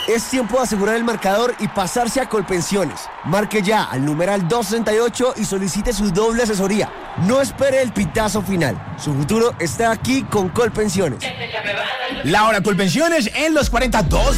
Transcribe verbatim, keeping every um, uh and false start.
Es tiempo de asegurar el marcador y pasarse a Colpensiones. Marque ya al numeral doscientos sesenta y ocho y solicite su doble asesoría. No espere el pitazo final. Su futuro está aquí con Colpensiones. La hora Colpensiones en los cuarenta y dos.